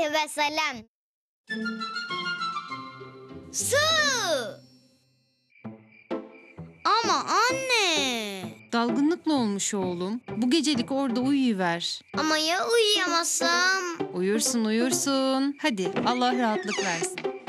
ve selam. Su! Ama anne. Dalgınlıkla olmuş oğlum. Bu gecelik orada uyuyuver. Ama ya uyuyamazsam? Uyursun uyursun. Hadi Allah rahatlık versin.